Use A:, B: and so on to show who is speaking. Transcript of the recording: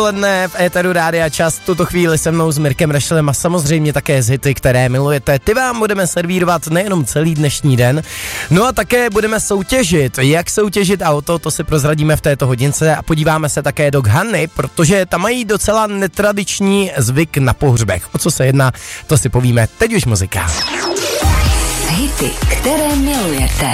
A: Odpoledne v éteru Rádia Čas, tuto chvíli se mnou s Mirkem Rešelem a samozřejmě také z hity, které milujete. Ty vám budeme servírovat nejenom celý dnešní den, no a také budeme soutěžit. Jak soutěžit auto, to si prozradíme v této hodince a podíváme se také do Ghany, protože tam mají docela netradiční zvyk na pohřbech. O co se jedná, to si povíme. Teď už muzika.
B: Hity, které milujete.